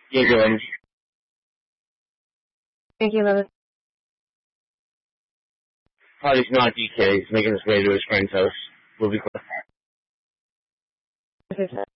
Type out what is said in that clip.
Thank you, ladies. Thank you, Lilith. Harley's not DK. He's making his way to his friend's house. We'll be close. This is